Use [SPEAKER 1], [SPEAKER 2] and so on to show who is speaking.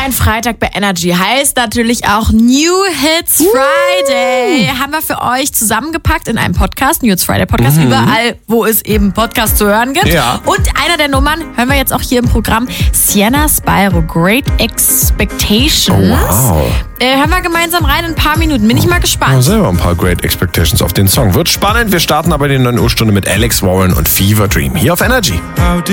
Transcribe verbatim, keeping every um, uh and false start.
[SPEAKER 1] ein Freitag bei Energy heißt natürlich auch New Hits Friday. Uh. Haben wir für euch zusammengepackt in einem Podcast, New Hits Friday Podcast, mhm. überall, wo es eben Podcasts zu hören gibt.
[SPEAKER 2] Ja.
[SPEAKER 1] Und einer der Nummern hören wir jetzt auch hier im Programm, Sienna Spyro, Great Expectations.
[SPEAKER 2] Oh, wow.
[SPEAKER 1] Äh, hören wir gemeinsam rein in ein paar Minuten. Bin ich mal gespannt.
[SPEAKER 2] Ja, selber ein paar Great Expectations auf den Song. Wird spannend. Wir starten aber die neun Uhr Stunde mit Alex Warren und Fever Dream hier auf Energy.